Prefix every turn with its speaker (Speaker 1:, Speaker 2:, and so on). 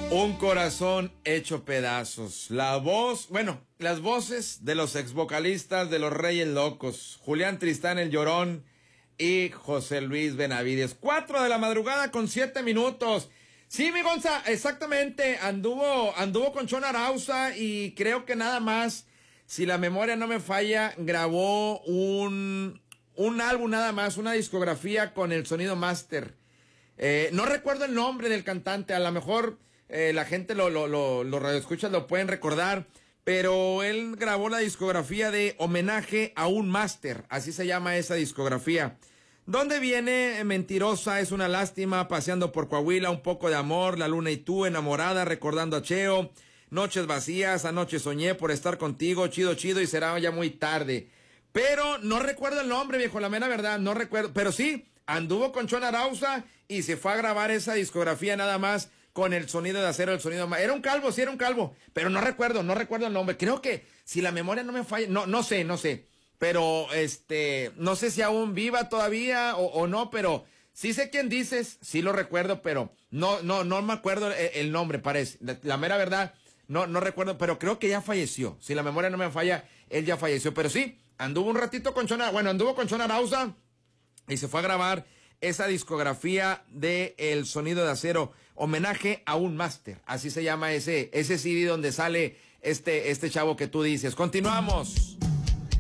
Speaker 1: Un corazón hecho pedazos. La voz, bueno, las voces de los ex vocalistas de Los Reyes Locos, Julián Tristán el Llorón y José Luis Benavides. 4 de la madrugada con 7 minutos. Sí, mi Gonza, exactamente, anduvo con Chon Arauza y creo que nada más, si la memoria no me falla, grabó un álbum nada más, una discografía con el sonido máster. No recuerdo el nombre del cantante, a lo mejor la gente los radioescuchas lo pueden recordar, pero él grabó la discografía de Homenaje a un Máster, así se llama esa discografía. ¿Dónde viene Mentirosa? Es una lástima, Paseando por Coahuila, Un poco de amor, La luna y tú, Enamorada, Recordando a Cheo, Noches vacías, Anoche soñé por estar contigo, Chido chido y será ya muy tarde. Pero no recuerdo el nombre, viejo, la mera verdad, no recuerdo, pero sí, anduvo con Chon Arauza y se fue a grabar esa discografía nada más con el sonido de acero, el sonido más. Era un calvo, sí era un calvo, pero no recuerdo el nombre. Creo que si la memoria no me falla, no sé. Pero no sé si aún viva todavía o no, pero sí sé quién dices, sí lo recuerdo, pero no me acuerdo el nombre, parece. La mera verdad, no recuerdo, pero creo que ya falleció. Si la memoria no me falla, él ya falleció, pero sí, anduvo un ratito con anduvo con Chon Arauza y se fue a grabar esa discografía de El Sonido de Acero, Homenaje a un Máster, así se llama ese CD donde sale este chavo que tú dices. Continuamos.